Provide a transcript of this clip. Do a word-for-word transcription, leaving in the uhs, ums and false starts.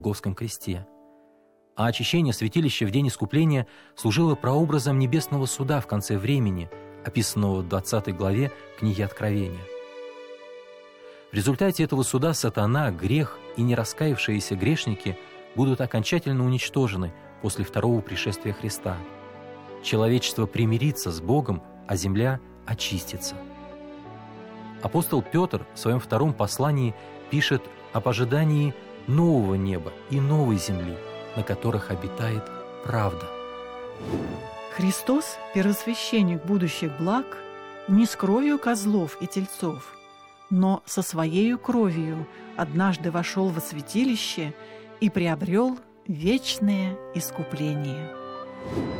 Голгофском кресте. А очищение святилища в день искупления служило прообразом небесного суда в конце времени, описанного в двадцатой главе книги Откровения. В результате этого суда сатана, грех и нераскаявшиеся грешники будут окончательно уничтожены после второго пришествия Христа. Человечество примирится с Богом, а земля очистится. Апостол Петр в своем втором послании пишет об ожидании нового неба и новой земли, на которых обитает правда. Христос, первосвященник будущих благ, не с кровью козлов и тельцов, но со Своею кровью однажды вошел во святилище и приобрел вечное искупление.